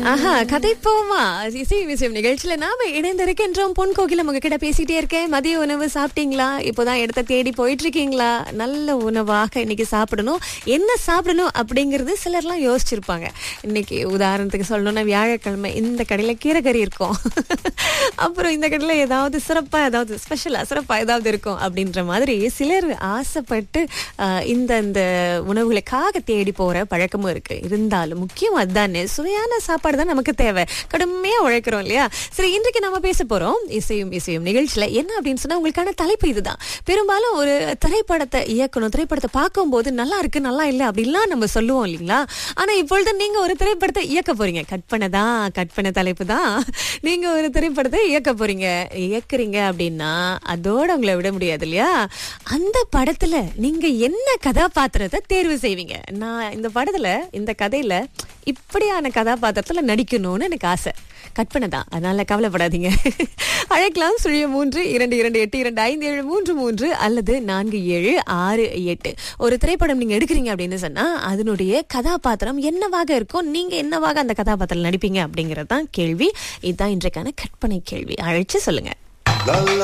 ஆஹா, கதைப்போமா இசை விஷயம் நிகழ்ச்சியில நாம இணைந்திருக்கின்றோம். பொன் கோகிலம் உங்ககிட்ட பேசிட்டே இருக்கேன். மதிய உணவு சாப்பிட்டீங்களா? இப்போதான் இடத்த தேடி போயிட்டு இருக்கீங்களா? நல்ல உணவாக இன்னைக்கு சாப்பிடணும். என்ன சாப்பிடணும் அப்படிங்கறது சிலர்லாம் யோசிச்சிருப்பாங்க. இன்னைக்கு உதாரணத்துக்கு சொல்லணும்னா வியாழக்கிழமை இந்த கடையில கீரைக்கறி இருக்கும், அப்புறம் இந்த கடையில ஏதாவது சிறப்பா ஏதாவது ஸ்பெஷலா சிறப்பா ஏதாவது இருக்கும் அப்படின்ற மாதிரி சிலர் ஆசைப்பட்டு இந்த இந்த உணவுகளுக்காக தேடி போற பழக்கமும் இருக்கு. இருந்தாலும் முக்கியம் அதுதானே, சுவையான சாப்பாடு தான் நமக்கு தேவை. கடுமையா உழைக்கிறோம் இல்லையா? சரி, இன்றைக்கு நம்ம பேச போறோம் இசையும் நிகழ்ச்சியில என்ன அப்படின்னு சொன்னா உங்களுக்கான தலைப்பு இதுதான். பெரும்பாலும் ஒரு திரைப்படத்தை இயக்கணும், திரைப்படத்தை பார்க்கும்போது நல்லா இருக்கு நல்லா இல்ல அப்படிலாம் நம்ம சொல்லுவோம் இல்லைங்களா? ஆனா இப்பொழுது நீங்க ஒரு திரைப்படத்தை இயக்க போறீங்க. கற்பனை தலைப்பு தான். நீங்க ஒரு திரைப்படத்தை இயக்க போறீங்க, இயக்குறீங்க அப்படின்னா அதோட உங்களை விட முடியாது இல்லையா? அந்த படத்துல நீங்க என்ன கதாபாத்திரத்தை தேர்வு செய்வீங்க? நான் இந்த படத்துல இந்த கதையில இப்படியான கதாபாத்திரத்துல நடிக்கணும்னு எனக்கு ஆசை. கற்பனை தான், அதனால கவலைப்படாதீங்க. அழைக்கலாம் 0322822573 அல்லது 4768. ஒரு திரைப்படம் நீங்க எடுக்கிறீங்க அப்படின்னு சொன்னா அதனுடைய கதாபாத்திரம் என்னவாக இருக்கும், நீங்க என்னவாக அந்த கதாபாத்திரம் நடிப்பீங்க அப்படிங்கறது தான் கேள்வி. இதுதான் இன்றைக்கான கற்பனை கேள்வி. அழைச்சு சொல்லுங்க.